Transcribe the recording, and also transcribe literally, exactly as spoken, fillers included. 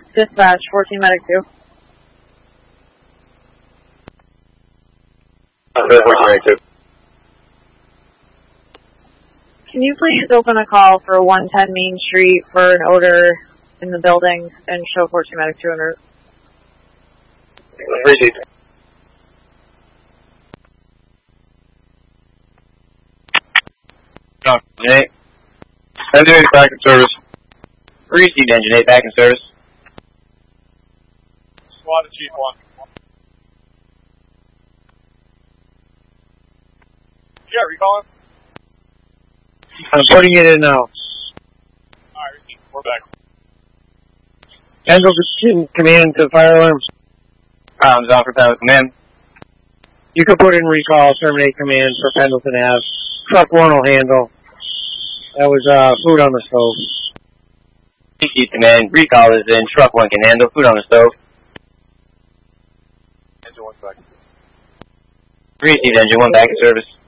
Dispatch, fourteen medic two. fourteen medic two. Can you please open a call for one ten Main Street for an odor in the building and show fourteen medic two en route? Received. Engine eight. Engine eight back in service. Received Engine eight back in service. Squad to Chief one. Yeah, recalling? I'm putting it in now. Alright, we're back. Pendle command to fire alarms. Comms offer power command. You can put in recall, terminate command for Pendleton Ave. Truck one will handle. That was uh, food on the stove. Received command. Recall is in. Truck one can handle. Food on the stove. Engine one back. Received engine one back in service.